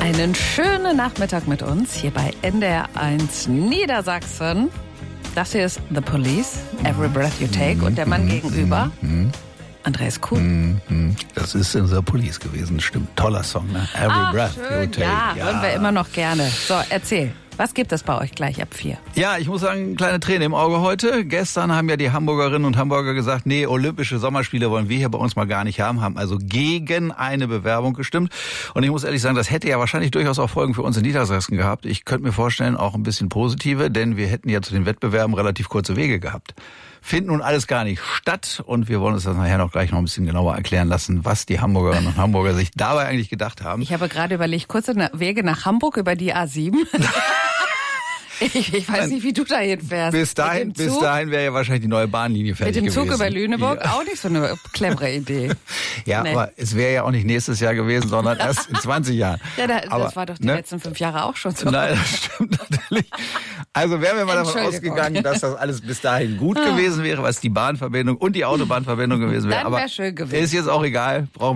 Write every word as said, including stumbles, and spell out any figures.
Einen schönen Nachmittag mit uns hier bei N D R eins Niedersachsen. Das hier ist The Police, Every Breath You Take. Und der Mann gegenüber, Andreas Kuhn. Das ist unser Police gewesen, stimmt. Toller Song, ne? Every Ach, Breath schön. You Take. Ja, hören wir immer noch gerne. So, erzähl. Was gibt es bei euch gleich ab vier? Ja, ich muss sagen, kleine Träne im Auge heute. Gestern haben ja die Hamburgerinnen und Hamburger gesagt, nee, Olympische Sommerspiele wollen wir hier bei uns mal gar nicht haben, haben also gegen eine Bewerbung gestimmt. Und ich muss ehrlich sagen, das hätte ja wahrscheinlich durchaus auch Folgen für uns in Niedersachsen gehabt. Ich könnte mir vorstellen, auch ein bisschen positive, denn wir hätten ja zu den Wettbewerben relativ kurze Wege gehabt. Findet nun alles gar nicht statt und wir wollen uns das nachher noch gleich noch ein bisschen genauer erklären lassen, was die Hamburgerinnen und Hamburger sich dabei eigentlich gedacht haben. Ich habe gerade überlegt, kurze Wege nach Hamburg über die A sieben. Ich, ich weiß nicht, wie du dahin fährst. Bis dahin, bis dahin wäre ja wahrscheinlich die neue Bahnlinie fertig gewesen. Mit dem Zug gewesen. über Lüneburg Ja. auch nicht so eine clevere Idee. Ja, Nee. aber es wäre ja auch nicht nächstes Jahr gewesen, sondern erst in zwanzig Jahren. Ja, da, aber, das war doch die ne? letzten fünf Jahre auch schon so. Nein, das stimmt natürlich. Also wären wir mal davon Entschuldigung. ausgegangen, dass das alles bis dahin gut gewesen wäre, was die Bahnverbindung und die Autobahnverbindung gewesen wäre. Dann wär Aber schön gewesen. ist jetzt auch egal. Brauchen